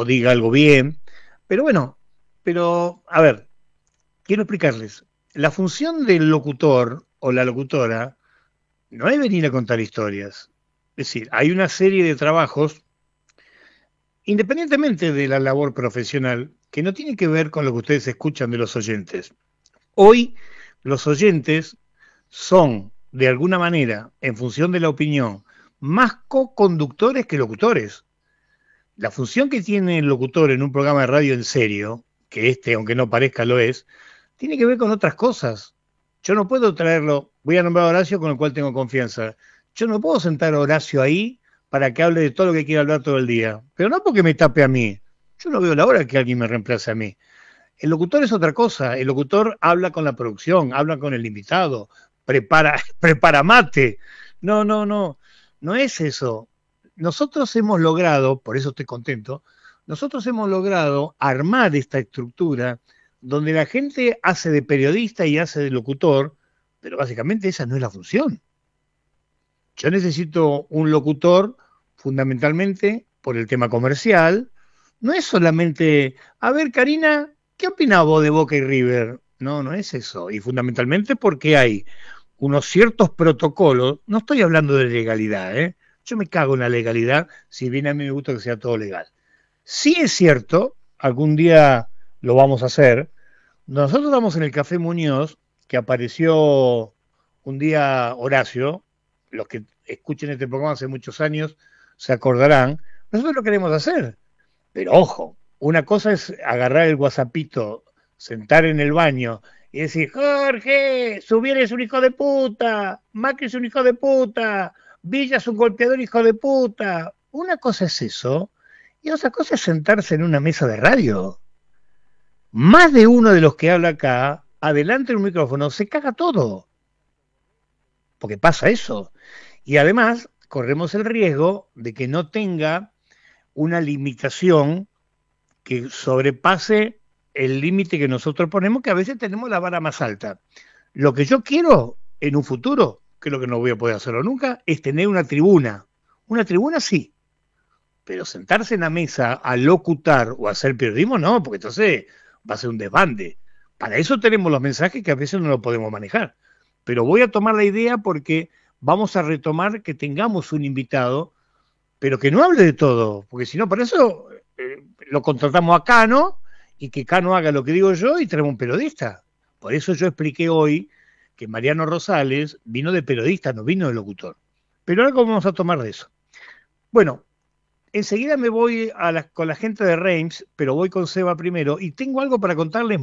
o diga algo bien. Pero bueno, a ver, quiero explicarles. La función del locutor o la locutora no es venir a contar historias. Es decir, hay una serie de trabajos, independientemente de la labor profesional, que no tienen que ver con lo que ustedes escuchan de los oyentes. Hoy, los oyentes son, de alguna manera, en función de la opinión, más co-conductores que locutores. La función que tiene el locutor en un programa de radio en serio, que aunque no parezca, lo es, tiene que ver con otras cosas. Yo no puedo traerlo, voy a nombrar a Horacio con el cual tengo confianza. Yo no puedo sentar a Horacio ahí para que hable de todo lo que quiera hablar todo el día. Pero no porque me tape a mí. Yo no veo la hora que alguien me reemplace a mí. El locutor es otra cosa. El locutor habla con la producción, habla con el invitado, prepara mate. No. No es eso. Nosotros hemos logrado, por eso estoy contento, nosotros hemos logrado armar esta estructura donde la gente hace de periodista y hace de locutor, pero básicamente esa no es la función. Yo necesito un locutor fundamentalmente por el tema comercial. No es solamente, a ver, Karina, ¿qué opinás vos de Boca y River? No, no es eso. Y fundamentalmente porque hay unos ciertos protocolos, no estoy hablando de legalidad, ¿eh? Yo me cago en la legalidad, si bien a mí me gusta que sea todo legal. Sí es cierto, algún día lo vamos a hacer, nosotros estamos en el Café Muñoz, que apareció un día Horacio, los que escuchen este programa hace muchos años se acordarán, nosotros lo queremos hacer, pero ojo, una cosa es agarrar el WhatsAppito, sentar en el baño y decir, Jorge, Subier es un hijo de puta, Macri es un hijo de puta, Villa es un golpeador hijo de puta. Una cosa es eso y otra cosa es sentarse en una mesa de radio. Más de uno de los que habla acá, adelante de un micrófono, se caga todo, porque pasa eso. Y además corremos el riesgo de que no tenga una limitación que sobrepase el límite que nosotros ponemos, que a veces tenemos la vara más alta. Lo que yo quiero en un futuro, creo que no voy a poder hacerlo nunca, es tener una tribuna. Una tribuna sí, pero sentarse en la mesa a locutar o a hacer periodismo, no, porque entonces va a ser un desbande. Para eso tenemos los mensajes que a veces no lo podemos manejar. Pero voy a tomar la idea porque vamos a retomar que tengamos un invitado, pero que no hable de todo, porque si no, por eso lo contratamos a Cano y que Cano haga lo que digo yo y traemos un periodista. Por eso yo expliqué hoy que Mariano Rosales vino de periodista, no vino de locutor. Pero ahora vamos a tomar de eso. Bueno, enseguida me voy con la gente de Reims, pero voy con Seba primero y tengo algo para contarles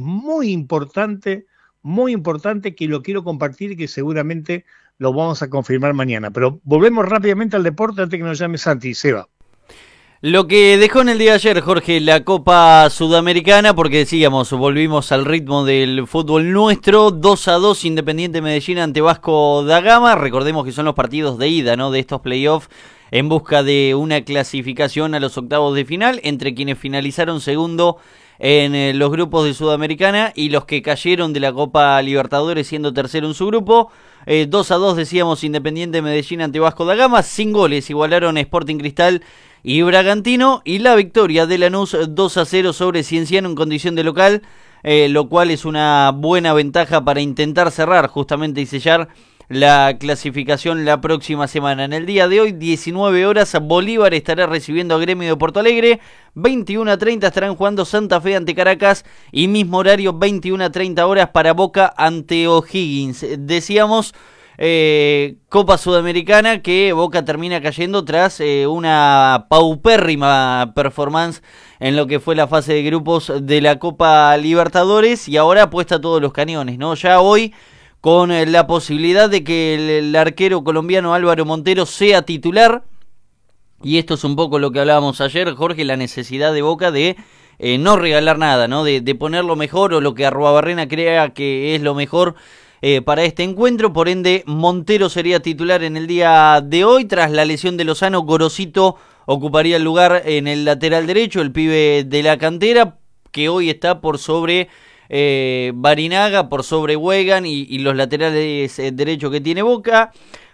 muy importante que lo quiero compartir y que seguramente lo vamos a confirmar mañana. Pero volvemos rápidamente al deporte antes que nos llame Santi y Seba. Lo que dejó en el día de ayer, Jorge, la Copa Sudamericana, porque decíamos, volvimos al ritmo del fútbol nuestro, 2-2 Independiente Medellín ante Vasco da Gama, recordemos que son los partidos de ida, ¿no?, de estos playoffs, en busca de una clasificación a los octavos de final, entre quienes finalizaron segundo en los grupos de Sudamericana y los que cayeron de la Copa Libertadores siendo tercero en su grupo. 2-2 decíamos Independiente Medellín ante Vasco da Gama, sin goles, igualaron Sporting Cristal y Bragantino, y la victoria de Lanús 2-0 sobre Cienciano en condición de local, lo cual es una buena ventaja para intentar cerrar justamente y sellar la clasificación la próxima semana. En el día de hoy, 19 horas, Bolívar estará recibiendo a Gremio de Porto Alegre, 21:30 estarán jugando Santa Fe ante Caracas y mismo horario, 21:30 horas para Boca ante O'Higgins. Decíamos, Copa Sudamericana, que Boca termina cayendo tras una paupérrima performance en lo que fue la fase de grupos de la Copa Libertadores y ahora apuesta a todos los cañones, ¿no? Ya hoy con la posibilidad de que el arquero colombiano Álvaro Montero sea titular, y esto es un poco lo que hablábamos ayer, Jorge, la necesidad de Boca de no regalar nada, ¿no? De poner lo mejor o lo que Arruabarrena crea que es lo mejor para este encuentro. Por ende, Montero sería titular en el día de hoy. Tras la lesión de Lozano, Gorosito ocuparía el lugar en el lateral derecho, el pibe de la cantera, que hoy está por sobre Barinaga, por sobre Weigand y los laterales derechos que tiene Boca.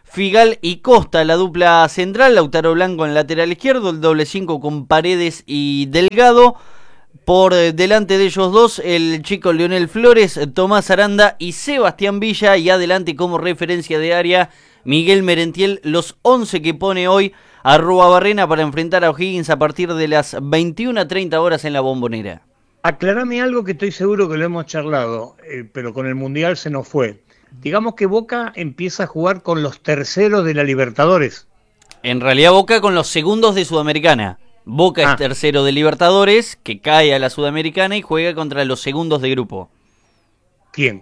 Figal y Costa, la dupla central, Lautaro Blanco en lateral izquierdo, el doble 5 con Paredes y Delgado. Por delante de ellos dos, el chico Leonel Flores, Tomás Aranda y Sebastián Villa. Y adelante como referencia de área, Miguel Merentiel, los 11 que pone hoy Arruabarrena para enfrentar a O'Higgins a partir de las 21:30 horas en la Bombonera. Aclarame algo que estoy seguro que lo hemos charlado, pero con el Mundial se nos fue. Digamos que Boca empieza a jugar con los terceros de la Libertadores. En realidad Boca con los segundos de Sudamericana. Boca es tercero de Libertadores, que cae a la Sudamericana y juega contra los segundos de grupo. ¿Quién?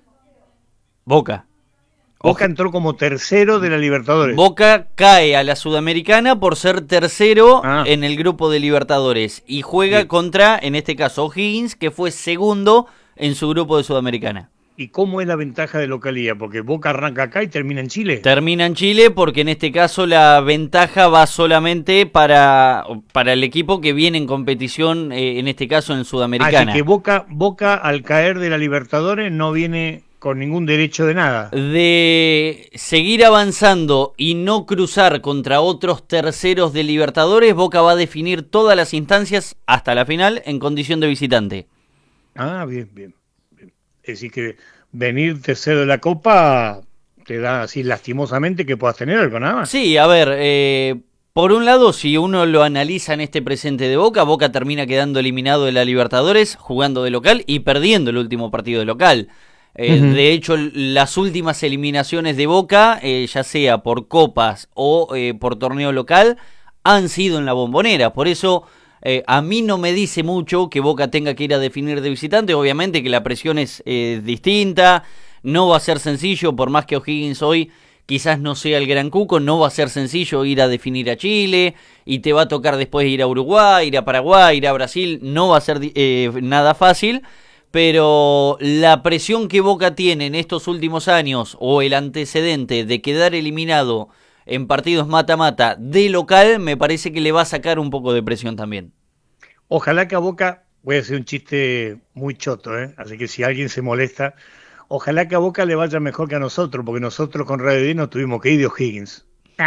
Boca. Boca entró como tercero de la Libertadores. Boca cae a la Sudamericana por ser tercero en el grupo de Libertadores y juega contra, en este caso, O'Higgins, que fue segundo en su grupo de Sudamericana. ¿Y cómo es la ventaja de localidad? Porque Boca arranca acá y termina en Chile. Termina en Chile porque en este caso la ventaja va solamente para el equipo que viene en competición, en este caso en Sudamericana. Así que Boca al caer de la Libertadores no viene con ningún derecho de nada. De seguir avanzando y no cruzar contra otros terceros de Libertadores, Boca va a definir todas las instancias hasta la final en condición de visitante. Bien. Es decir que venir tercero de la Copa te da así lastimosamente que puedas tener algo nada más. Sí, a ver, por un lado, si uno lo analiza en este presente de Boca, Boca termina quedando eliminado de la Libertadores, jugando de local y perdiendo el último partido de local. De hecho, las últimas eliminaciones de Boca, ya sea por copas o por torneo local, han sido en la Bombonera. Por eso a mí no me dice mucho que Boca tenga que ir a definir de visitante. Obviamente que la presión es distinta, no va a ser sencillo, por más que O'Higgins hoy quizás no sea el gran cuco, no va a ser sencillo ir a definir a Chile y te va a tocar después ir a Uruguay, ir a Paraguay, ir a Brasil, no va a ser nada fácil. Pero la presión que Boca tiene en estos últimos años o el antecedente de quedar eliminado en partidos mata-mata de local, me parece que le va a sacar un poco de presión también. Ojalá que a Boca, voy a hacer un chiste muy choto, así que si alguien se molesta, ojalá que a Boca le vaya mejor que a nosotros, porque nosotros con Radio 10 nos tuvimos que ir de O'Higgins.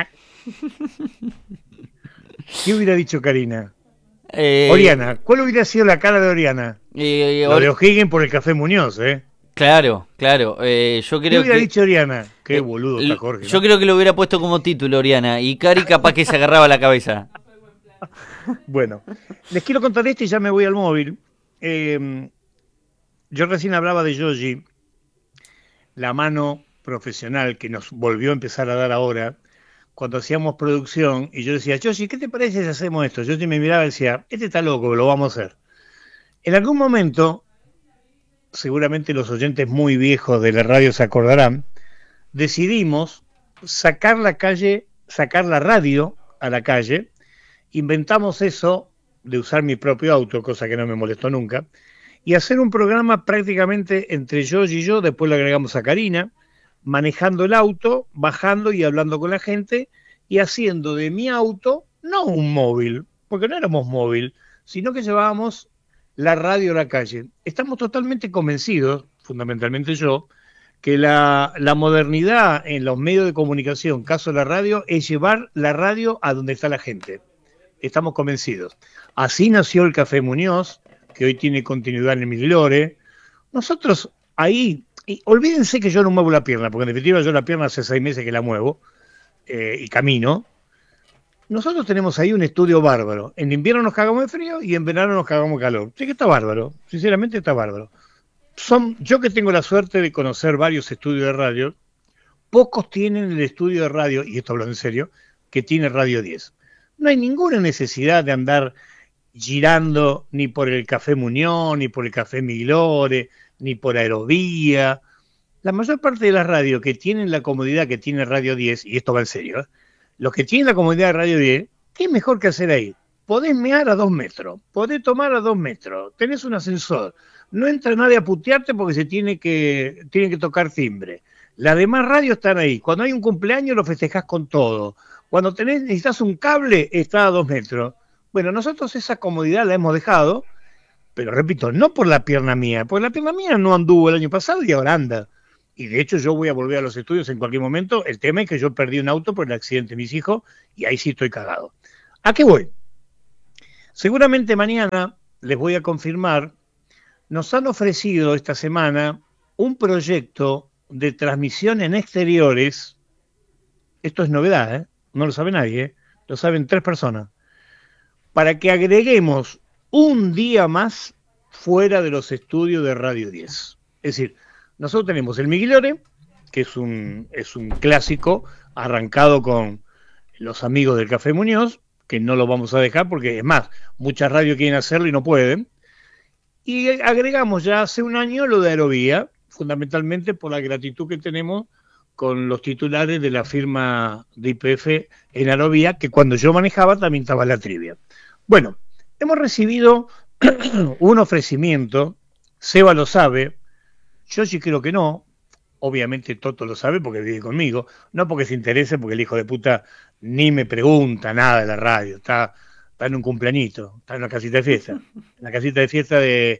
¿Qué hubiera dicho Karina? Oriana, ¿cuál hubiera sido la cara de Oriana? Lo de O'Higgins por el Café Muñoz, Claro. Yo creo ¿Qué hubiera dicho Oriana? Qué boludo está Jorge, ¿no? Yo creo que lo hubiera puesto como título Oriana y Cari capaz que se agarraba la cabeza. Bueno, les quiero contar esto y ya me voy al móvil. Yo recién hablaba de Yogi, la mano profesional que nos volvió a empezar a dar ahora, cuando hacíamos producción, y yo decía, Yoshi, ¿qué te parece si hacemos esto? Yoshi me miraba y decía, este está loco, lo vamos a hacer. En algún momento, seguramente los oyentes muy viejos de la radio se acordarán, decidimos sacar la radio a la calle, inventamos eso de usar mi propio auto, cosa que no me molestó nunca, y hacer un programa prácticamente entre Yoshi y yo, después lo agregamos a Karina, manejando el auto, bajando y hablando con la gente y haciendo de mi auto no un móvil, porque no éramos móvil, sino que llevábamos la radio a la calle. Estamos totalmente convencidos, fundamentalmente yo, que la modernidad en los medios de comunicación, caso la radio, es llevar la radio a donde está la gente. Estamos convencidos. Así nació el Café Muñoz, que hoy tiene continuidad en el Miglore. Nosotros ahí... Y olvídense que yo no muevo la pierna, porque en definitiva yo la pierna hace 6 meses que la muevo y camino. Nosotros tenemos ahí un estudio bárbaro. En invierno nos cagamos de frío y en verano nos cagamos de calor. Sí que está bárbaro, sinceramente está bárbaro. Yo que tengo la suerte de conocer varios estudios de radio, pocos tienen el estudio de radio, y esto hablo en serio, que tiene Radio 10. No hay ninguna necesidad de andar girando ni por el Café Muñoz, ni por el Café Miglore, ni por Aerovía. La mayor parte de las radios que tienen la comodidad que tiene Radio 10, y esto va en serio, los que tienen la comodidad de Radio 10, ¿qué es mejor que hacer ahí? Podés mear a 2 metros, podés tomar a 2 metros, tenés un ascensor, no entra nadie a putearte porque se tiene que tocar timbre. Las demás radios están ahí. Cuando hay un cumpleaños lo festejás con todo. Cuando necesitas un cable, está a 2 metros. Bueno, nosotros esa comodidad la hemos dejado, pero repito, no por la pierna mía, porque la pierna mía no anduvo el año pasado y ahora anda. y de hecho yo voy a volver a los estudios en cualquier momento. El tema es que yo perdí un auto por el accidente de mis hijos y ahí sí estoy cagado. ¿A qué voy? Seguramente mañana les voy a confirmar, nos han ofrecido esta semana un proyecto de transmisión en exteriores. Esto es novedad, ¿eh? No lo sabe nadie, ¿eh? Lo saben 3 personas. Para que agreguemos un día más fuera de los estudios de Radio 10. Es decir, nosotros tenemos el Migliore, que es un clásico arrancado con los amigos del Café Muñoz, que no lo vamos a dejar porque, es más, muchas radios quieren hacerlo y no pueden. Y agregamos ya hace un año lo de Aerovía, fundamentalmente por la gratitud que tenemos con los titulares de la firma de YPF en Aerovía, que cuando yo manejaba también estaba la trivia. Bueno, hemos recibido un ofrecimiento, Seba lo sabe, yo sí creo que no, obviamente Toto lo sabe porque vive conmigo, no porque se interese, porque el hijo de puta ni me pregunta nada de la radio, está en un cumpleañito, está en una casita de fiesta, en la casita de fiesta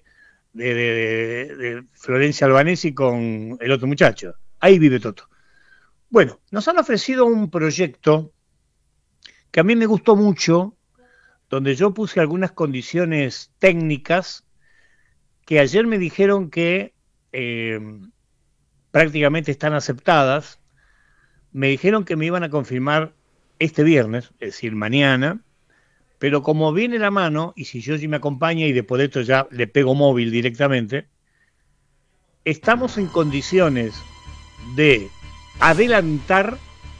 de Florencia Albanesi con el otro muchacho, ahí vive Toto. Bueno, nos han ofrecido un proyecto que a mí me gustó mucho, donde yo puse algunas condiciones técnicas que ayer me dijeron que prácticamente están aceptadas. Me dijeron que me iban a confirmar este viernes, es decir, mañana, pero como viene la mano, y si Yoshi me acompaña y después de esto ya le pego móvil directamente, estamos en condiciones de adelantar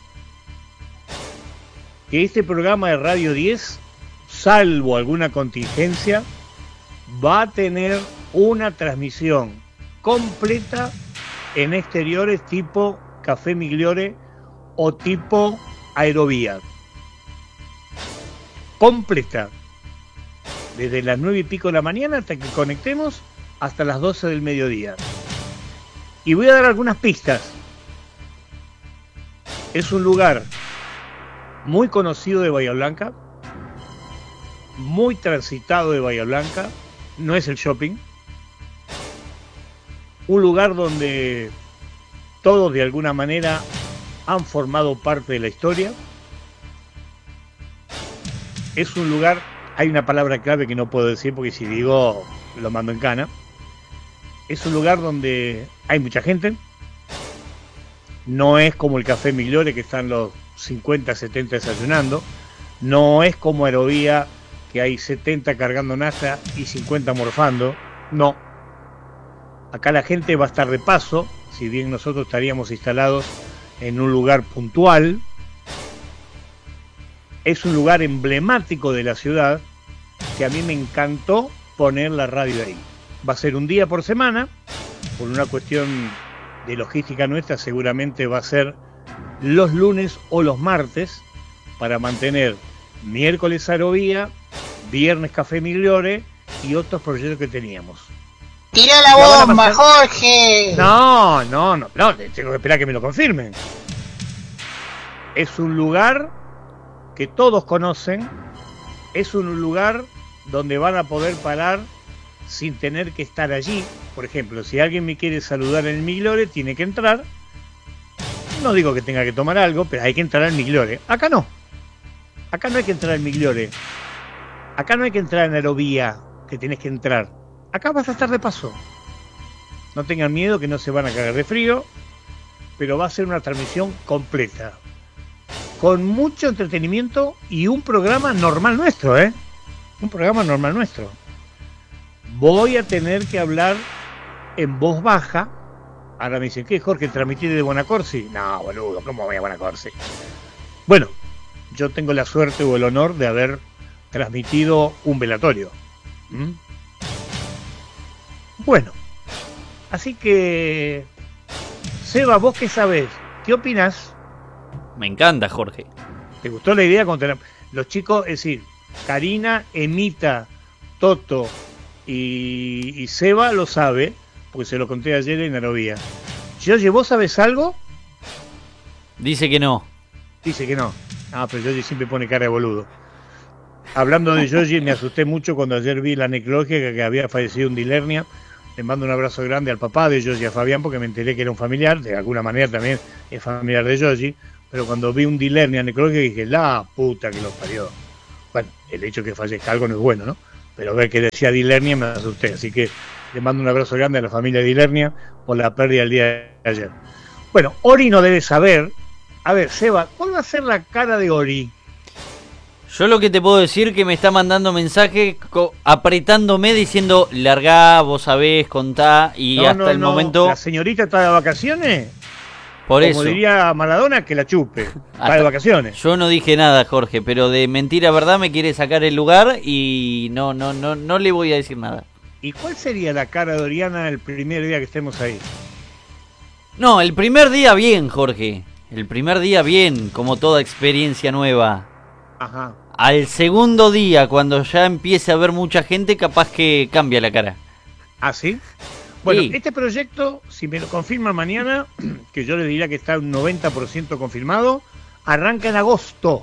que este programa de Radio 10, salvo alguna contingencia, va a tener una transmisión completa en exteriores tipo Café Migliore o tipo Aerovía. Completa. Desde las 9 y pico de la mañana hasta que conectemos hasta las 12 del mediodía. Y voy a dar algunas pistas. Es un lugar muy conocido de Bahía Blanca, muy transitado de Bahía Blanca, no es el shopping, un lugar donde todos de alguna manera han formado parte de la historia, es un lugar, hay una palabra clave que no puedo decir porque si digo lo mando en cana, es un lugar donde hay mucha gente. No es como el Café Migliore que están los 50, 70 desayunando. No es como Aerovía que hay 70 cargando nafta y 50 morfando. No. Acá la gente va a estar de paso, si bien nosotros estaríamos instalados en un lugar puntual. Es un lugar emblemático de la ciudad que a mí me encantó poner la radio ahí. Va a ser un día por semana, por una cuestión de logística nuestra, seguramente va a ser los lunes o los martes para mantener miércoles Aerovía, viernes Café Migliore y otros proyectos que teníamos. ¡Tira la bomba, Jorge! No, tengo que esperar que me lo confirmen. Es un lugar que todos conocen, es un lugar donde van a poder parar sin tener que estar allí. Por ejemplo, si alguien me quiere saludar en el Migliore, tiene que entrar. No digo que tenga que tomar algo, pero hay que entrar al Migliore. Acá no. Acá no hay que entrar al Migliore. Acá no hay que entrar en Aerovía, que tenés que entrar. Acá vas a estar de paso. No tengan miedo que no se van a cagar de frío, pero va a ser una transmisión completa. Con mucho entretenimiento y un programa normal nuestro, ¿eh? Un programa normal nuestro. Voy a tener que hablar en voz baja. Ahora me dicen, ¿qué, Jorge, transmitir de Bonacorsi? No, boludo, ¿cómo voy a Bonacorsi? Bueno, yo tengo la suerte o el honor de haber transmitido un velatorio. Bueno, así que, Seba, ¿vos qué sabés? ¿Qué opinás? Me encanta, Jorge. ¿Te gustó la idea? Los chicos, es decir, Karina, Emita, Toto y Seba lo sabe, porque se lo conté ayer en Aerovía. Yoyi, ¿vos sabés algo? Dice que no. Dice que no. Ah, pero Yoyi siempre pone cara de boludo. Hablando de Yoyi, me asusté mucho cuando ayer vi la necrológica que había fallecido un Dilernia. Le mando un abrazo grande al papá de Yoshi, a Fabián, porque me enteré que era un familiar, de alguna manera también es familiar de Yoshi, pero cuando vi un Dilernia necrológico dije, la puta que los parió. Bueno, el hecho de que fallezca algo no es bueno, ¿no? Pero ver que decía Dilernia me asusté, así que le mando un abrazo grande a la familia Dilernia por la pérdida del día de ayer. Bueno, Ori no debe saber. A ver, Seba, ¿cuál va a ser la cara de Ori? Yo lo que te puedo decir que me está mandando mensaje apretándome diciendo, largá, vos sabés, contá, y hasta el momento... ¿La señorita está de vacaciones? Por Como eso. diría Maradona, que la chupe. Está de vacaciones. Yo no dije nada, Jorge, pero de mentira a verdad me quiere sacar el lugar y no le voy a decir nada. ¿Y cuál sería la cara de Oriana el primer día que estemos ahí? No, el primer día bien, Jorge. El primer día bien, como toda experiencia nueva. Ajá. Al segundo día, cuando ya empiece a haber mucha gente, capaz que cambia la cara. ¿Ah, sí? Bueno, Sí. Este proyecto, si me lo confirman mañana, que yo le diría que está un 90% confirmado, arranca en agosto.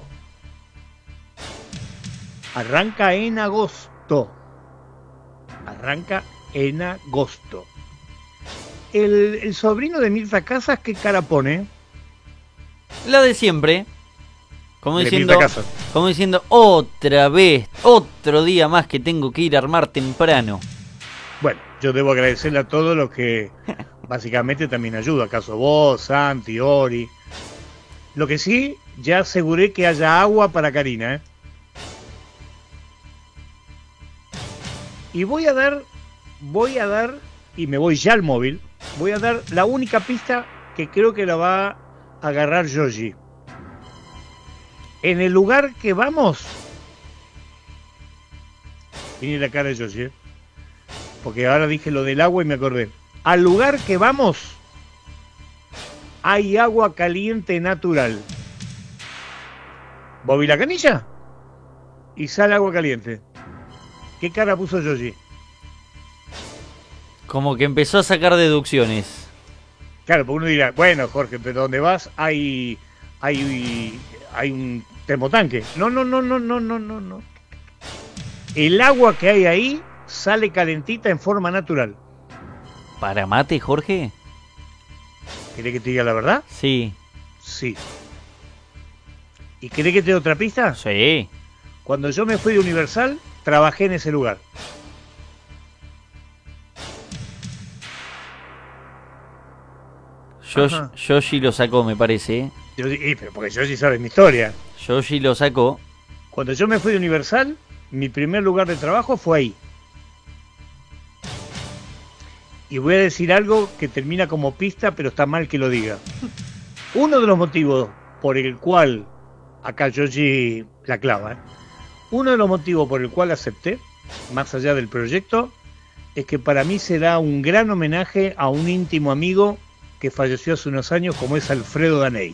Arranca en agosto. Arranca en agosto. El sobrino de Mirta Casas, ¿qué cara pone? La de siempre. Como De diciendo, Mirta Casas. como diciendo, otra vez, otro día más que tengo que ir a armar temprano. Bueno, yo debo agradecerle a todos los que básicamente también ayudan. Acaso vos, Santi, Ori. Lo que sí, ya aseguré que haya agua para Karina, ¿eh? Y voy a dar, y me voy ya al móvil, voy a dar la única pista que creo que la va a agarrar Yoshi. En el lugar que vamos, viene la cara de Yoshi, ¿eh? Porque ahora dije lo del agua y me acordé. Al lugar que vamos, hay agua caliente natural. Bobby la canilla y sale agua caliente. ¿Qué cara puso Yoshi? Como que empezó a sacar deducciones. Claro, porque uno dirá, bueno, Jorge, pero donde vas hay un termotanque. No. El agua que hay ahí sale calentita en forma natural. ¿Para mate, Jorge? ¿Querés que te diga la verdad? Sí. Sí. ¿Y querés que te dé otra pista? Sí. Cuando yo me fui de Universal, trabajé en ese lugar. Ajá. Yoshi lo sacó, me parece, ¿eh? Pero porque yo sí sabe mi historia. Yoshi lo sacó. Cuando yo me fui de Universal, mi primer lugar de trabajo fue ahí. Y voy a decir algo que termina como pista, pero está mal que lo diga. Uno de los motivos por el cual, acá Yoshi la clava, ¿eh? Uno de los motivos por el cual acepté, más allá del proyecto, es que para mí será un gran homenaje a un íntimo amigo que falleció hace unos años, como es Alfredo Daney.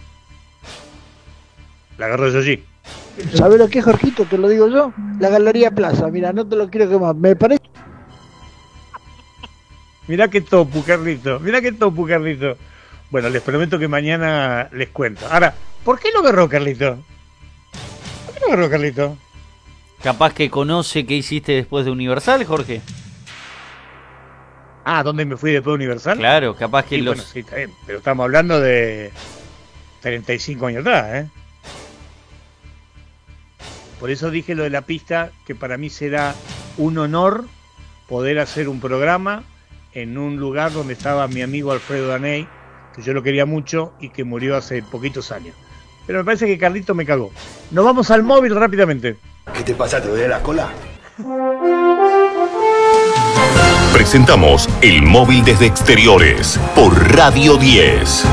La agarró Yoshi. ¿Sabés lo que es, Jorgito? Te lo digo yo. La Galería Plaza. Mira, no te lo quiero quemar. Me parece... Mirá qué topu, Carlito. Mirá qué topu, Carlito. Bueno, les prometo que mañana les cuento. Ahora, ¿por qué lo agarró, Carlito? ¿Por qué lo agarró, Carlito? Capaz que conoce qué hiciste después de Universal, Jorge. Ah, ¿dónde me fui después de Universal? Claro, capaz que Sí, los... bueno, sí, está bien. Pero estamos hablando de 35 años atrás, ¿eh? Por eso dije lo de la pista, que para mí será un honor poder hacer un programa en un lugar donde estaba mi amigo Alfredo Daney, que yo lo quería mucho y que murió hace poquitos años. Pero me parece que Carlito me cagó. Nos vamos al móvil rápidamente. ¿Qué te pasa? ¿Te duele la cola? Presentamos el móvil desde exteriores por Radio 10.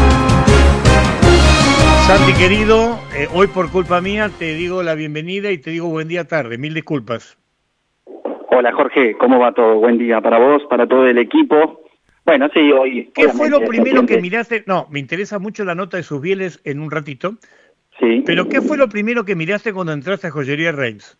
Santi querido, hoy por culpa mía te digo la bienvenida y te digo buen día tarde. Mil disculpas. Hola Jorge, ¿cómo va todo? Buen día para vos, para todo el equipo. Bueno, sí, hoy... ¿Qué fue lo primero que atiende... miraste? No, me interesa mucho la nota de sus bieles en un ratito. Sí. Pero ¿qué fue lo primero que miraste cuando entraste a Joyería Reims?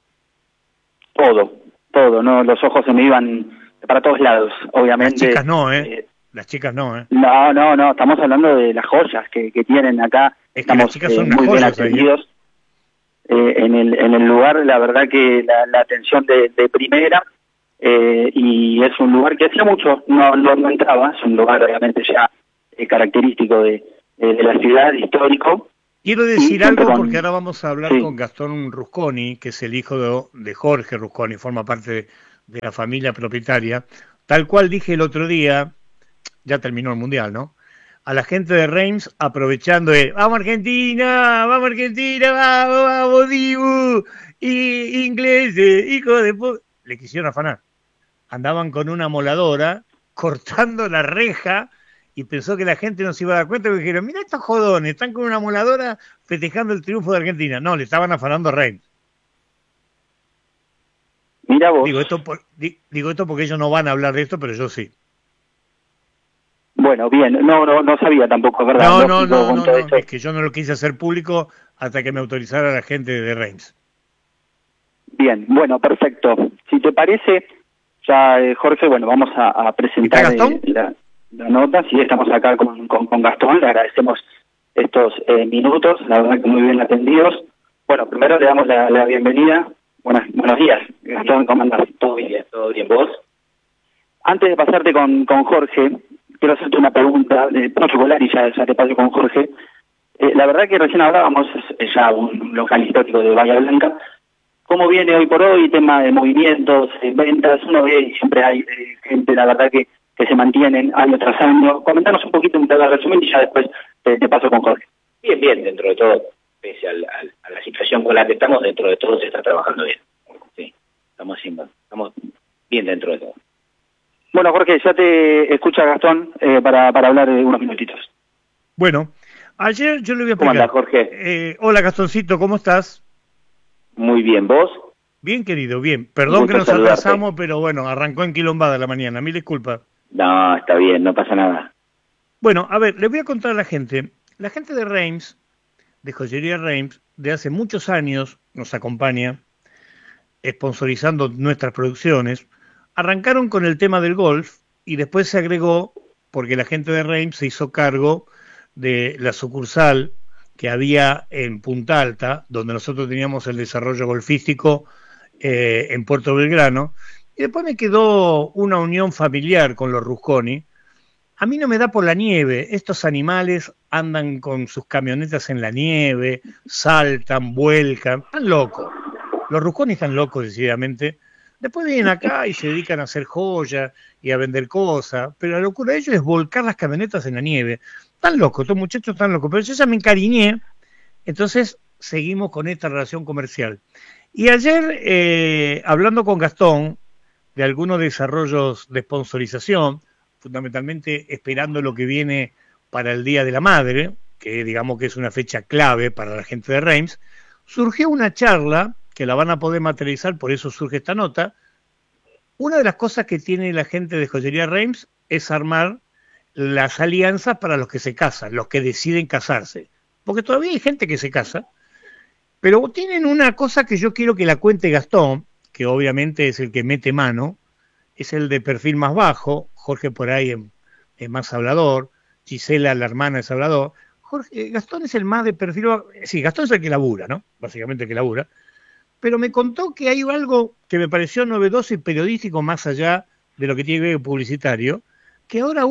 Todo, ¿no? Los ojos se me iban para todos lados, obviamente. Las chicas no, ¿eh? Las chicas no, ¿eh? No, estamos hablando de las joyas que tienen acá. Es que las chicas son unas muy bien joyas ahí, ¿eh? atendidos. En el lugar, la verdad que la atención de primera, y es un lugar que hacía mucho no entraba, es un lugar obviamente ya característico de la ciudad, histórico. Quiero decir Y algo con- porque ahora vamos a hablar Sí. con Gastón Rusconi, que es el hijo de Jorge Rusconi, forma parte de la familia propietaria. Tal cual dije el otro día, ya terminó el Mundial, ¿no? A la gente de Reims aprovechando el ¡Vamos Argentina! ¡Vamos Argentina! ¡Vamos, vamos, Dibu! Y ingleses, hijo de le quisieron afanar. Andaban con una moladora cortando la reja y pensó que la gente no se iba a dar cuenta y dijeron, mira estos jodones, están con una moladora festejando el triunfo de Argentina. No, le estaban afanando a Reims. Mira vos. Digo esto porque ellos no van a hablar de esto, pero yo sí. Bueno, bien, no sabía tampoco, ¿verdad? No, Lógico, con todo esto. es que yo no lo quise hacer público hasta que me autorizara la gente de Reims. Bien, bueno, perfecto. Si te parece, ya Jorge, bueno, vamos a presentar ¿Está Gastón? la nota. Sí, estamos acá con Gastón, le agradecemos estos minutos, la verdad que muy bien atendidos. Bueno, primero le damos la bienvenida. Buenos días, Gastón, ¿cómo andás? Todo bien, ¿vos? Antes de pasarte con Jorge, quiero hacerte una pregunta particular y ya te paso con Jorge. La verdad que recién hablábamos, es ya un local histórico de Bahía Blanca. ¿Cómo viene hoy por hoy tema de movimientos, ventas? Uno ve y siempre hay gente, la verdad que se mantienen año tras año. Comentanos un poquito, te voy a resumir y ya después te paso con Jorge. Bien, dentro de todo, pese a la situación con la que estamos, dentro de todo se está trabajando bien. Sí, estamos bien dentro de todo. Bueno, Jorge, ya te escucha Gastón para hablar unos minutitos. Bueno, ayer yo le voy a ¿Cómo explicar. andás, Jorge? Hola, Gastoncito, ¿cómo estás? Muy bien, ¿vos? Bien, querido, bien. Perdón Gusto que nos saludarte. atrasamos, pero bueno, arrancó enquilombada la mañana. Mil disculpas. No, está bien, no pasa nada. Bueno, a ver, les voy a contar a la gente. La gente de Reims, de Joyería Reims, de hace muchos años nos acompaña, sponsorizando nuestras producciones. Arrancaron con el tema del golf y después se agregó, porque la gente de Reims se hizo cargo de la sucursal que había en Punta Alta, donde nosotros teníamos el desarrollo golfístico en Puerto Belgrano, y después me quedó una unión familiar con los Rusconi. A mí no me da por la nieve, estos animales andan con sus camionetas en la nieve, saltan, vuelcan, están locos. Los Rusconi están locos decididamente. Después vienen acá y se dedican a hacer joyas y a vender cosas, pero la locura de ellos es volcar las camionetas en la nieve. Están locos, estos muchachos están locos, pero yo ya me encariñé, entonces seguimos con esta relación comercial. Y ayer, hablando con Gastón de algunos desarrollos de sponsorización, fundamentalmente esperando lo que viene para el Día de la Madre, que digamos que es una fecha clave para la gente de Reims, surgió una charla que la van a poder materializar, por eso surge esta nota. Una de las cosas que tiene la gente de Joyería Reims es armar las alianzas para los que se casan, los que deciden casarse. Porque todavía hay gente que se casa, pero tienen una cosa que yo quiero que la cuente Gastón, que obviamente es el que mete mano, es el de perfil más bajo, Jorge por ahí es más hablador, Gisela, la hermana, es hablador. Gastón es el más de perfil bajo. Sí, Gastón es el que labura, ¿no? Básicamente el que labura. Pero me contó que hay algo que me pareció novedoso y periodístico más allá de lo que tiene que ver publicitario, que ahora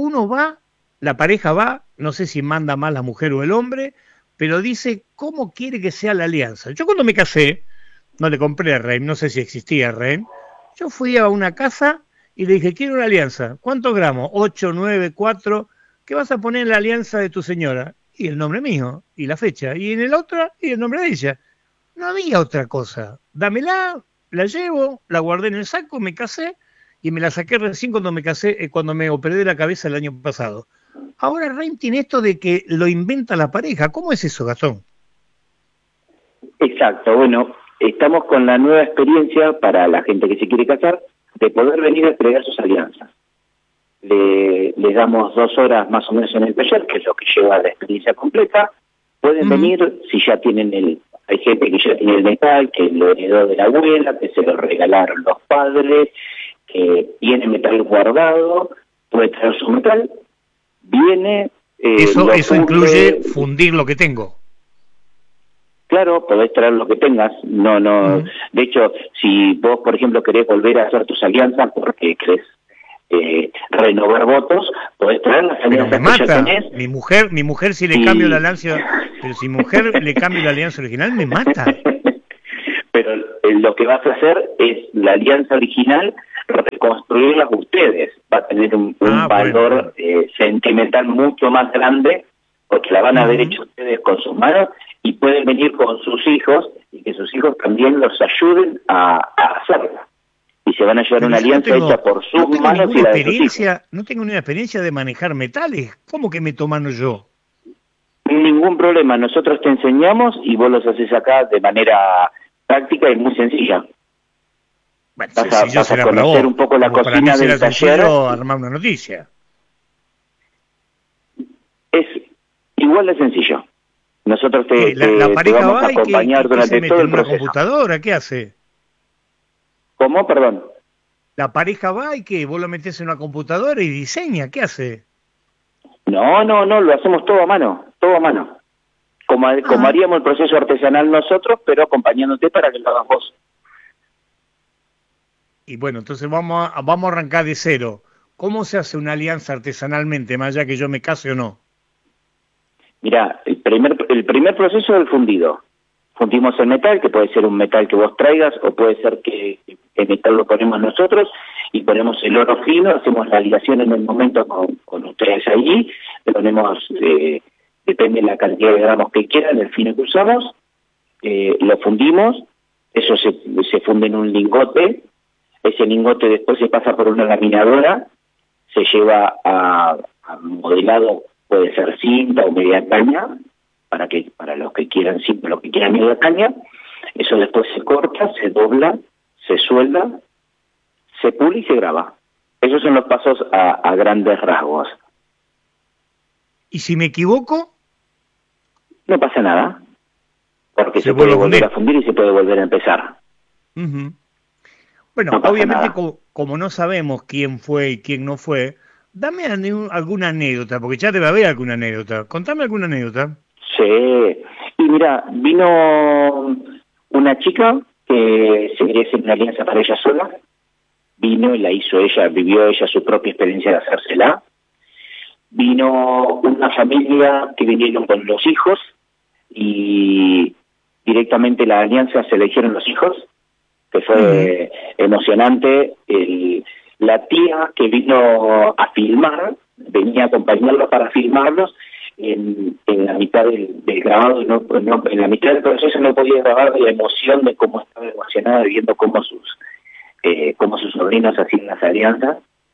la pareja va, no sé si manda más la mujer o el hombre, pero dice cómo quiere que sea la alianza. Yo cuando me casé, no le compré a Reims, no sé si existía Reims, yo fui a una casa y le dije, quiero una alianza. ¿Cuántos gramos? 8, 9, 4. ¿Qué vas a poner en la alianza de tu señora? Y el nombre mío, y la fecha. Y en el otro, y el nombre de ella. No había otra cosa. Dámela, la llevo, la guardé en el saco, me casé y me la saqué recién cuando me casé, cuando me operé de la cabeza el año pasado. Ahora Reims tiene esto de que lo inventa la pareja. ¿Cómo es eso, Gastón? Exacto, bueno, estamos con la nueva experiencia para la gente que se quiere casar, de poder venir a entregar sus alianzas. Les damos 2 horas más o menos en el taller, que es lo que lleva la experiencia completa. Pueden venir si ya tienen hay gente que ya tiene el metal, que lo heredó de la abuela, que se lo regalaron los padres, que tiene metal guardado, puede traer su metal, viene... Eso incluye fundir lo que tengo. Claro, podés traer lo que tengas. No. De hecho, si vos, por ejemplo, querés volver a hacer tus alianzas porque querés renovar votos, podés traer las Pero alianzas me que ya mata. tenés. Mi mujer si le cambio la alianza, pero si mi mujer le cambio la alianza original, me mata. Pero lo que vas a hacer es la alianza original, reconstruirla ustedes. Va a tener un valor sentimental mucho más grande, porque la van a haber hecho ustedes con sus manos, y pueden venir con sus hijos, y que sus hijos también los ayuden a hacerla. Y se van a llevar Pero una alianza hecha por sus manos y la de sus hijos. No tengo ninguna experiencia de manejar metales. ¿Cómo que meto mano yo? Ningún problema, nosotros te enseñamos y vos los haces acá de manera práctica y muy sencilla. Bueno, vas a conocer un poco la cocina del taller. Armar una noticia. Es igual de sencillo. Nosotros te vamos a acompañar durante todo el proceso. ¿Computadora? ¿Qué hace? ¿Cómo? Perdón. La pareja va y que vos lo metés en una computadora y diseña. ¿Qué hace? No, lo hacemos todo a mano. Como haríamos el proceso artesanal nosotros, pero acompañándote para que lo hagas vos. Y bueno, entonces vamos a arrancar de cero. ¿Cómo se hace una alianza artesanalmente, más allá que yo me case o no? Mirá, el primer proceso es el fundido. Fundimos el metal, que puede ser un metal que vos traigas, o puede ser que el metal lo ponemos nosotros, y ponemos el oro fino, hacemos la aleación en el momento con ustedes ahí, le ponemos, depende de la cantidad de gramos que quieran, el fino que usamos, lo fundimos, eso se funde en un lingote, ese lingote después se pasa por una laminadora, se lleva a modelado, puede ser cinta o media caña, para los que quieran cinta, los que quieran media caña, eso después se corta, se dobla, se suelda, se pule y se graba. Esos son los pasos a grandes rasgos. ¿Y si me equivoco? No pasa nada, porque se puede volver a fundir y se puede volver a empezar. Bueno, no obviamente como no sabemos quién fue y quién no fue, dame alguna anécdota, porque ya debe haber alguna anécdota. Contame alguna anécdota. Sí, y mira, vino una chica que se quería hacer una alianza para ella sola, vino y la hizo ella, vivió ella su propia experiencia de hacérsela. Vino una familia que vinieron con los hijos y directamente la alianza se eligieron los hijos, que fue emocionante. La tía que vino a filmar, venía a acompañarlos para filmarlos, en la mitad del grabado, en la mitad del proceso no podía grabar de la emoción de cómo estaba emocionada viendo cómo sus sobrinos hacían las alianzas.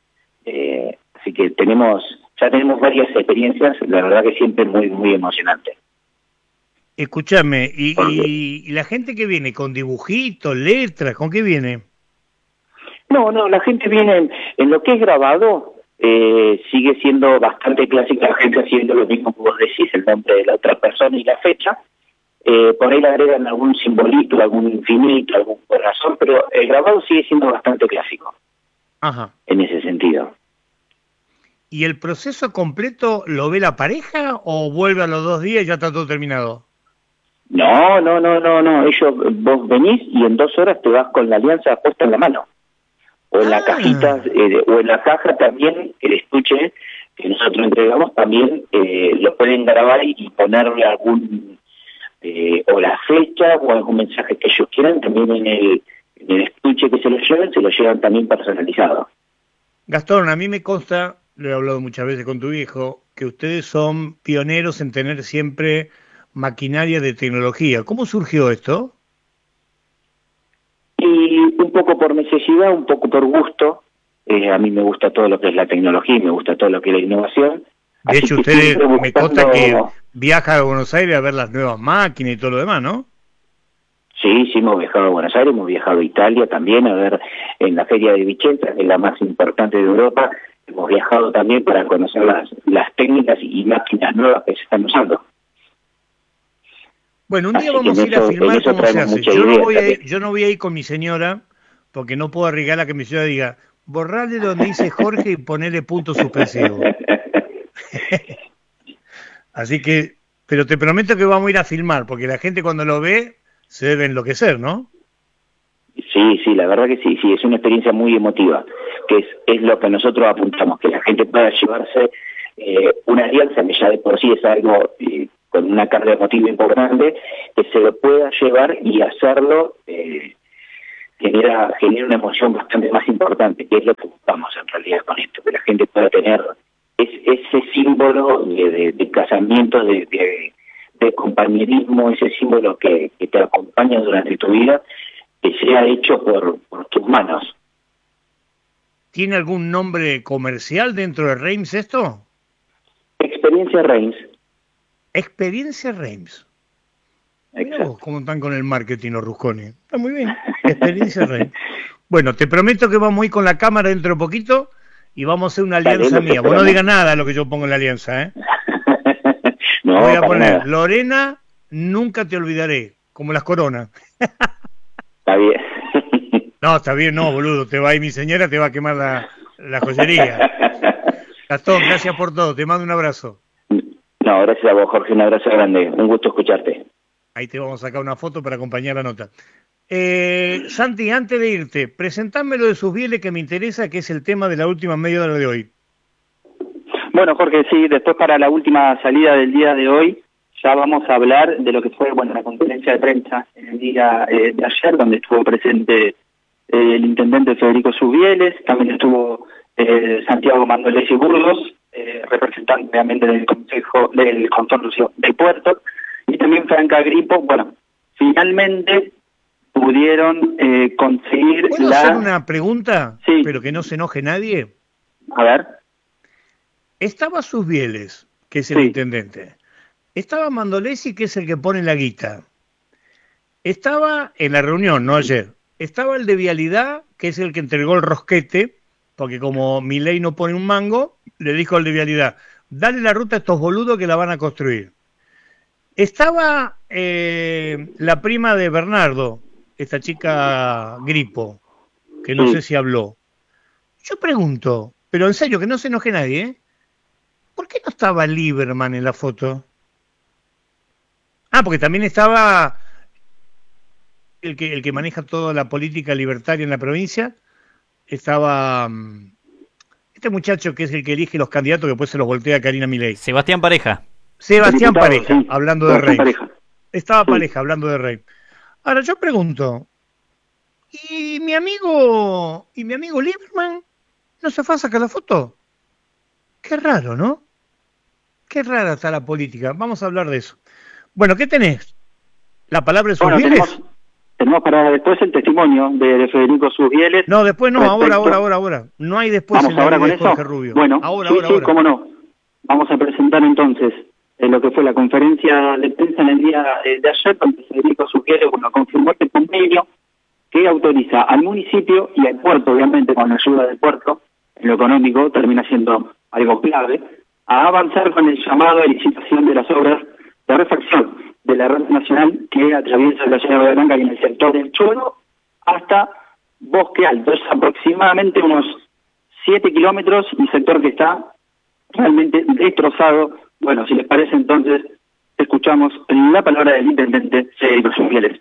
Así que ya tenemos varias experiencias, la verdad que siempre muy, muy emocionante. Escúchame, ¿y la gente que viene con dibujitos, letras, con qué viene? No, la gente viene en lo que es grabado, sigue siendo bastante clásica, la gente haciendo lo mismo que vos decís, el nombre de la otra persona y la fecha. Por ahí le agregan algún simbolito, algún infinito, algún corazón, pero el grabado sigue siendo bastante clásico. Ajá. En ese sentido. ¿Y el proceso completo lo ve la pareja o vuelve a los 2 días y ya está todo terminado? No. Vos venís y en 2 horas te vas con la alianza puesta en la mano. O en la cajita, o en la caja también, el estuche que nosotros entregamos, también lo pueden grabar y ponerle algún, o la fecha o algún mensaje que ellos quieran, también en el estuche que se lo llevan también personalizado. Gastón, a mí me consta, lo he hablado muchas veces con tu hijo, que ustedes son pioneros en tener siempre maquinaria de tecnología. ¿Cómo surgió esto? Y un poco por necesidad, un poco por gusto. A mí me gusta todo lo que es la tecnología y me gusta todo lo que es la innovación. De hecho, ustedes me consta que viajan a Buenos Aires a ver las nuevas máquinas y todo lo demás, ¿no? Sí, hemos viajado a Buenos Aires, hemos viajado a Italia también, a ver en la Feria de Vicenza, que es la más importante de Europa. Hemos viajado también para conocer las técnicas y máquinas nuevas que se están usando. Bueno, un día vamos a ir a filmar cómo se hace. Yo no voy a ir con mi señora, porque no puedo arriesgar a que mi señora diga, borrarle donde dice Jorge y ponerle punto suspensivo. Así que pero te prometo que vamos a ir a filmar, porque la gente cuando lo ve se debe enloquecer, ¿no? Sí, la verdad que sí, es una experiencia muy emotiva, que es lo que nosotros apuntamos, que la gente pueda llevarse una alianza, que ya de por sí es algo con una carga emotiva importante, que se lo pueda llevar y hacerlo genera una emoción bastante más importante, que es lo que buscamos en realidad con esto, que la gente pueda tener ese símbolo de casamiento, de compañerismo, ese símbolo que te acompaña durante tu vida, que sea hecho por tus manos. ¿Tiene algún nombre comercial dentro de Reims esto? Experiencia Reims. Experiencia Reims. Exacto. ¿Cómo están con el marketing los Rusconi? Está muy bien. Experiencia Reims. Bueno, te prometo que vamos a ir con la cámara dentro de poquito y vamos a hacer una alianza mía. Vos no digas nada de lo que yo pongo en la alianza, ¿eh? No, voy a poner nada. Lorena, nunca te olvidaré, como las coronas. Está bien. No, está bien, no, boludo. Te va a ir mi señora, te va a quemar la joyería. Gastón, gracias por todo. Te mando un abrazo. No, gracias a vos, Jorge. Un abrazo grande. Un gusto escucharte. Ahí te vamos a sacar una foto para acompañar la nota. Santi, antes de irte, presentame lo de Susbiele que me interesa, que es el tema de la última media hora de hoy. Bueno, Jorge, sí, después para la última salida del día de hoy, ya vamos a hablar de lo que fue la conferencia de prensa en el día de ayer, donde estuvo presente el intendente Federico Susbiele, también estuvo Santiago Mandolesi Burgos, representante obviamente del Consejo del Consorcio del Puerto, y también Franca Gripo. Bueno, finalmente pudieron conseguir ¿Puedo hacer una pregunta? Sí. Pero que no se enoje nadie. A ver. Estaba Susbiele, que es el intendente. Estaba Mandolesi, que es el que pone la guita. Estaba en la reunión, no ayer. Estaba el de Vialidad, que es el que entregó el rosquete, porque como Milei no pone un mango, le dijo al de Vialidad, dale la ruta a estos boludos que la van a construir. Estaba la prima de Bernardo, esta chica Gripo, que no sé si habló. Yo pregunto, pero en serio, que no se enoje nadie, ¿eh? ¿Por qué no estaba Lieberman en la foto? Ah, porque también estaba el que maneja toda la política libertaria en la provincia. Estaba este muchacho que es el que elige los candidatos que después se los voltea a Karina Milei. Sebastián Pareja. Sebastián Pareja, sí, hablando de Rey. Estaba Sí. Pareja, hablando de Rey. Ahora yo pregunto, ¿y mi amigo Lieberman no se fue a sacar la foto? Qué raro, ¿no? Qué rara está la política. Vamos a hablar de eso. Bueno, ¿qué tenés? ¿La palabra de Susbiele? Tenemos para después el testimonio de Federico Susbiele. No, después no, respecto... ahora. No hay después ¿Vamos en la ahora con de eso? Jorge Rubio. Bueno, ahora. cómo no. Vamos a presentar entonces lo que fue la conferencia de prensa en el día de ayer, donde Federico Susbiele confirmó este convenio que autoriza al municipio y al puerto, obviamente con la ayuda del puerto, en lo económico termina siendo algo clave, a avanzar con el llamado a licitación de las obras de refacción de la red nacional que atraviesa la ciudad de Bahía Blanca y en el sector del Cholo hasta Bosque Alto. Es aproximadamente unos 7 kilómetros, un sector que está realmente destrozado. Bueno, si les parece entonces, escuchamos la palabra del intendente Federico Susbiele.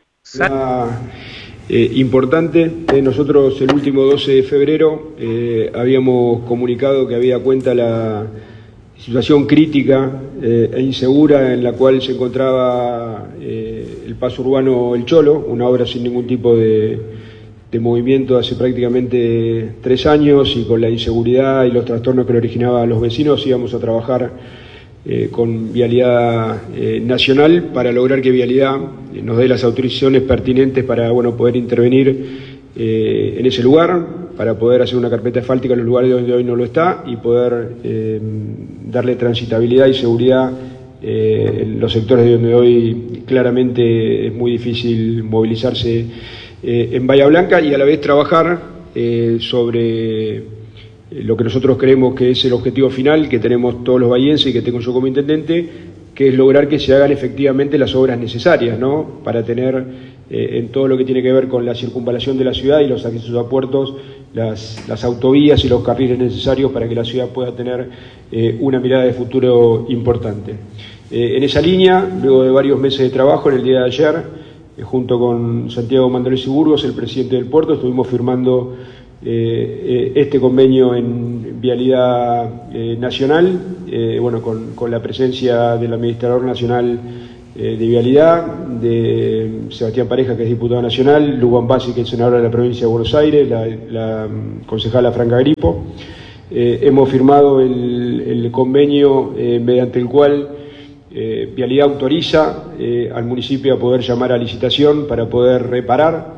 Importante, nosotros el último 12 de febrero habíamos comunicado que había cuenta la situación crítica e insegura en la cual se encontraba el paso urbano El Cholo, una obra sin ningún tipo de movimiento hace prácticamente 3 años, y con la inseguridad y los trastornos que le originaba a los vecinos íbamos a trabajar con Vialidad Nacional para lograr que Vialidad nos dé las autorizaciones pertinentes para poder intervenir en ese lugar, para poder hacer una carpeta asfáltica en los lugares donde hoy no lo está y poder darle transitabilidad y seguridad en los sectores donde hoy claramente es muy difícil movilizarse en Bahía Blanca, y a la vez trabajar sobre lo que nosotros creemos que es el objetivo final que tenemos todos los bahienses y que tengo yo como intendente, que es lograr que se hagan efectivamente las obras necesarias, ¿no? Para tener en todo lo que tiene que ver con la circunvalación de la ciudad y los accesos a puertos, las autovías y los carriles necesarios para que la ciudad pueda tener una mirada de futuro importante. En esa línea, luego de varios meses de trabajo, en el día de ayer, junto con Santiago Mandolesi Burgos, el presidente del puerto, estuvimos firmando este convenio en vialidad nacional, con la presencia del administrador nacional de vialidad, de Sebastián Pareja, que es diputado nacional, Lugan Bassi, que es senador de la provincia de Buenos Aires, la concejala Franca Gripo. Hemos firmado el convenio mediante el cual Vialidad autoriza al municipio a poder llamar a licitación para poder reparar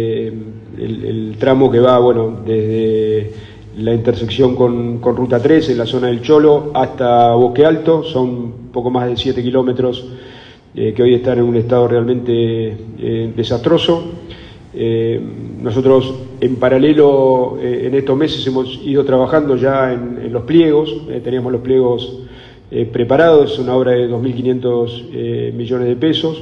el tramo que va desde la intersección con Ruta 3 en la zona del Cholo hasta Bosque Alto. Son poco más de 7 kilómetros que hoy están en un estado realmente desastroso. Nosotros en paralelo en estos meses hemos ido trabajando ya en los pliegos. Teníamos los pliegos preparados. Es una obra de 2.500 millones de pesos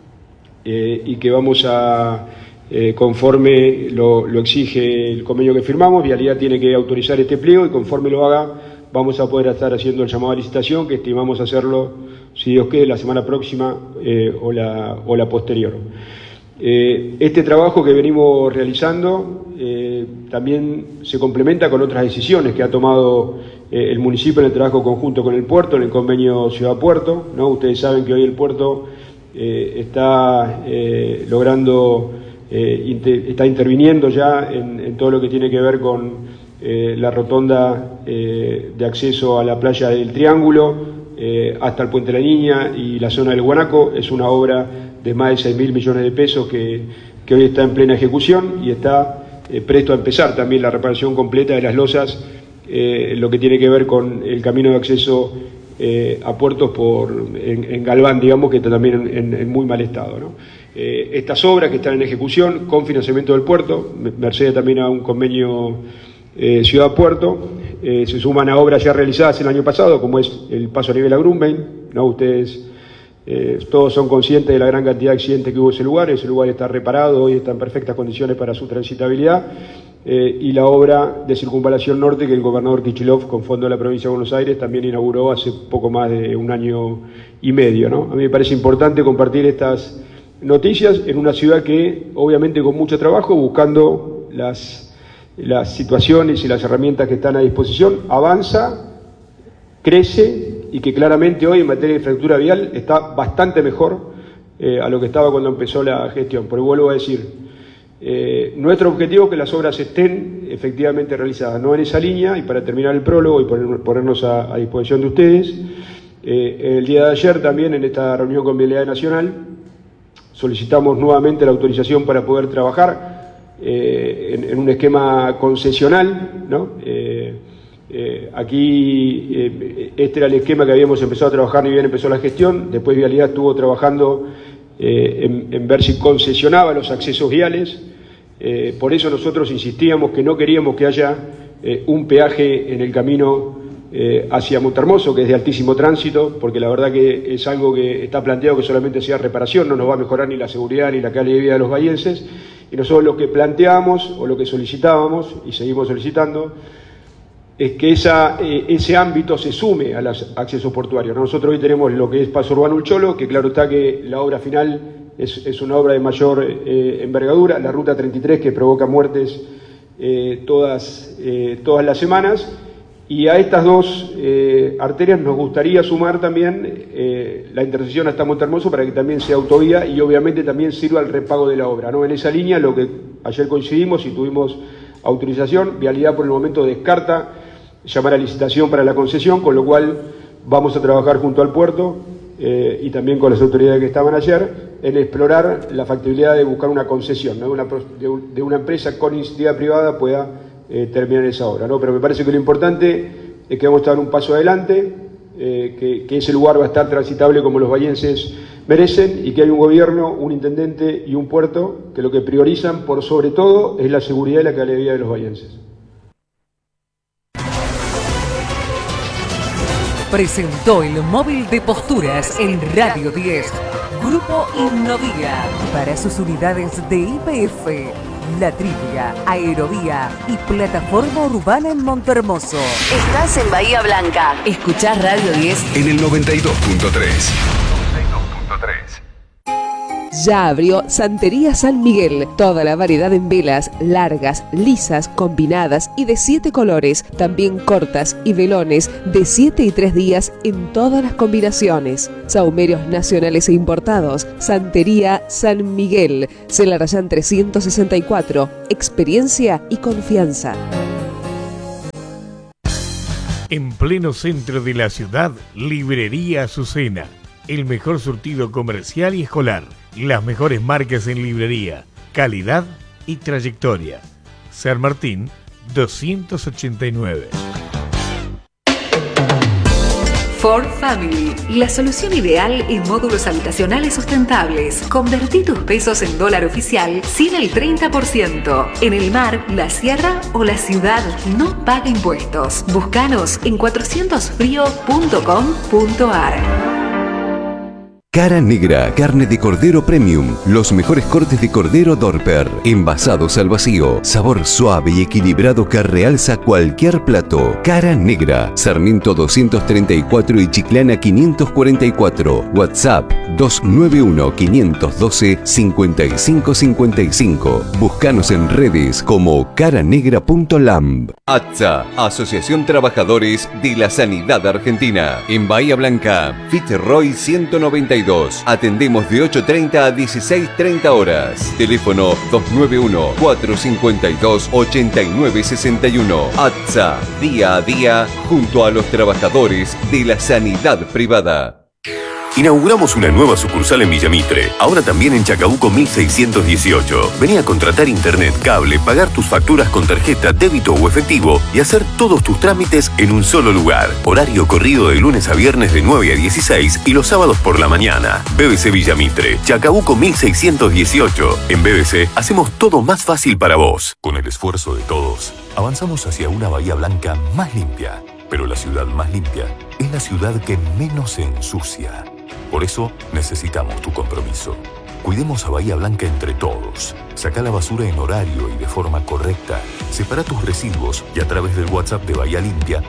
y que vamos a, conforme lo exige el convenio que firmamos, Vialidad tiene que autorizar este pliego y conforme lo haga vamos a poder estar haciendo el llamado a licitación, que estimamos hacerlo, si Dios quiere, la semana próxima o la posterior. Este trabajo que venimos realizando también se complementa con otras decisiones que ha tomado el municipio en el trabajo conjunto con el puerto, en el convenio Ciudad-Puerto, ¿no? Ustedes saben que hoy el puerto está logrando, está interviniendo ya en todo lo que tiene que ver con la rotonda de acceso a la playa del Triángulo, hasta el Puente de la Niña y la zona del Guanaco. Es una obra de más de 6.000 millones de pesos que hoy está en plena ejecución y está presto a empezar también la reparación completa de las losas, lo que tiene que ver con el camino de acceso a puertos en Galván, digamos, que está también en muy mal estado, ¿no? Estas obras que están en ejecución con financiamiento del puerto, merced también a un convenio Ciudad-Puerto, se suman a obras ya realizadas el año pasado, como es el paso a nivel a Grumbein, ¿no? Ustedes todos son conscientes de la gran cantidad de accidentes que hubo en ese lugar está reparado, hoy está en perfectas condiciones para su transitabilidad, y la obra de circunvalación norte que el gobernador Kicillof, con fondo de la provincia de Buenos Aires, también inauguró hace poco más de un año y medio, ¿no? A mí me parece importante compartir estas noticias en una ciudad que, obviamente con mucho trabajo, buscando las situaciones y las herramientas que están a disposición, avanza, crece y que claramente hoy en materia de infraestructura vial está bastante mejor a lo que estaba cuando empezó la gestión. Pero vuelvo a decir, nuestro objetivo es que las obras estén efectivamente realizadas, no en esa línea, y para terminar el prólogo y ponernos a disposición de ustedes, el día de ayer también en esta reunión con Vialidad Nacional solicitamos nuevamente la autorización para poder trabajar en un esquema concesional, ¿no? Aquí este era el esquema que habíamos empezado a trabajar ni bien empezó la gestión. Después Vialidad estuvo trabajando en ver si concesionaba los accesos viales. Por eso nosotros insistíamos que no queríamos que haya un peaje en el camino hacia Montehermoso, que es de altísimo tránsito, porque la verdad que es algo que está planteado que solamente sea reparación, no nos va a mejorar ni la seguridad ni la calidad de vida de los bahienses. Y nosotros lo que planteábamos o lo que solicitábamos y seguimos solicitando es que ese ámbito se sume a los accesos portuarios. Nosotros hoy tenemos lo que es Paso Urbano El Cholo, que claro está que la obra final es una obra de mayor envergadura, la Ruta 33 que provoca muertes todas las semanas, y a estas dos arterias nos gustaría sumar también la intersección hasta Montehermoso para que también sea autovía y obviamente también sirva al repago de la obra, ¿no? En esa línea, lo que ayer coincidimos y tuvimos autorización, Vialidad por el momento descarta llamar a licitación para la concesión, con lo cual vamos a trabajar junto al puerto y también con las autoridades que estaban ayer en explorar la factibilidad de buscar una concesión, ¿no? de una empresa con iniciativa privada pueda terminar esa obra, ¿no? Pero me parece que lo importante es que vamos a dar un paso adelante, que ese lugar va a estar transitable como los bahienses merecen y que hay un gobierno, un intendente y un puerto que lo que priorizan por sobre todo es la seguridad y la calidad de vida de los bahienses. Presentó el móvil de posturas en Radio 10. Grupo Innovia para sus unidades de IPF, La Tripia, Aerovía y Plataforma Urbana en Montehermoso. Estás en Bahía Blanca. Escuchás Radio 10 en el 92.3. Ya abrió Santería San Miguel. Toda la variedad en velas, largas, lisas, combinadas y de 7 colores. También cortas y velones de 7 y 3 días en todas las combinaciones. Sahumerios nacionales e importados. Santería San Miguel. Celarayán 364. Experiencia y confianza. En pleno centro de la ciudad, Librería Azucena. El mejor surtido comercial y escolar. Las mejores marcas en librería, calidad y trayectoria. San Martín 289. Ford Family, la solución ideal en módulos habitacionales sustentables. Convertí tus pesos en dólar oficial sin el 30%. En el mar, la sierra o la ciudad, no paga impuestos. Búscanos en 400frio.com.ar. Cara Negra, carne de cordero premium, los mejores cortes de cordero Dorper, envasados al vacío, sabor suave y equilibrado que realza cualquier plato. Cara Negra, Sarmiento 234 y Chiclana 544, WhatsApp 291-512-5555. Búscanos en redes como caranegra.lamb. ATSA, Asociación Trabajadores de la Sanidad Argentina. En Bahía Blanca, Fitzroy 192. Atendemos de 8:30 a 16:30 horas. Teléfono 291-452-8961. ATSA, día a día junto a los trabajadores de la sanidad privada. Inauguramos una nueva sucursal en Villamitre, ahora también en Chacabuco 1618. Vení a contratar internet, cable, pagar tus facturas con tarjeta, débito o efectivo y hacer todos tus trámites en un solo lugar. Horario corrido de lunes a viernes de 9 a 16 y los sábados por la mañana. BBC Villamitre, Chacabuco 1618. En BBC hacemos todo más fácil para vos. Con el esfuerzo de todos, avanzamos hacia una Bahía Blanca más limpia. Pero la ciudad más limpia es la ciudad que menos se ensucia. Por eso necesitamos tu compromiso. Cuidemos a Bahía Blanca entre todos. Saca la basura en horario y de forma correcta. Separa tus residuos y a través del WhatsApp de Bahía Limpia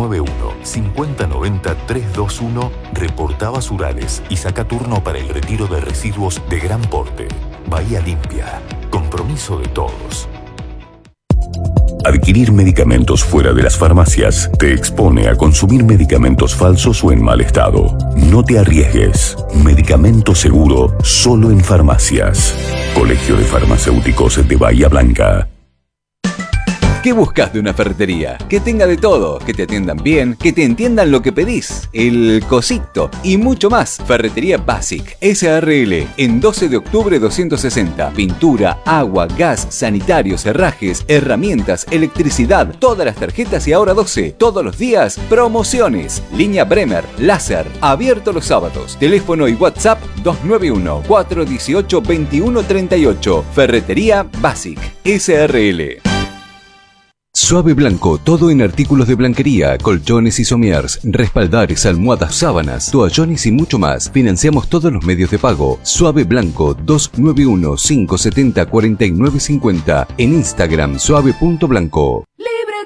291-5090-321 reporta basurales y saca turno para el retiro de residuos de gran porte. Bahía Limpia. Compromiso de todos. Adquirir medicamentos fuera de las farmacias te expone a consumir medicamentos falsos o en mal estado. No te arriesgues. Medicamento seguro solo en farmacias. Colegio de Farmacéuticos de Bahía Blanca. ¿Qué buscas de una ferretería? Que tenga de todo, que te atiendan bien, que te entiendan lo que pedís, el cosito y mucho más. Ferretería Basic, SRL, en 12 de octubre 260. Pintura, agua, gas, sanitarios, herrajes, herramientas, electricidad, todas las tarjetas y ahora 12. Todos los días, promociones. Línea Bremer, láser, abierto los sábados. Teléfono y WhatsApp 291-418-2138. Ferretería Basic, SRL. Suave Blanco, todo en artículos de blanquería, colchones y somiers, respaldares, almohadas, sábanas, toallones y mucho más. Financiamos todos los medios de pago. Suave Blanco, 291-570-4950. En Instagram, suave.blanco.